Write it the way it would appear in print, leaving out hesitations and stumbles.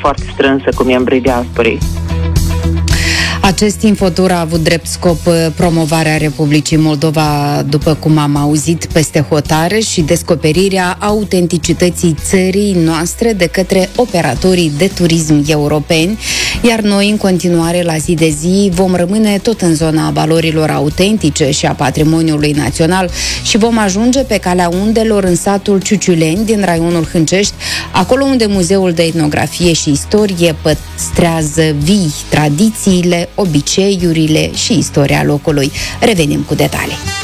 foarte strânsă cu membrii diasporii. Acest infotur a avut drept scop promovarea Republicii Moldova, după cum am auzit peste hotare, și descoperirea autenticității țării noastre de către operatorii de turism europeni, iar noi, în continuare, la zi de zi, vom rămâne tot în zona valorilor autentice și a patrimoniului național și vom ajunge pe calea Undelor, în satul Ciuciuleni din raionul Hâncești, acolo unde Muzeul de Etnografie și Istorie păstrează vii tradițiile, obiceiurile și istoria locului. Revenim cu detalii.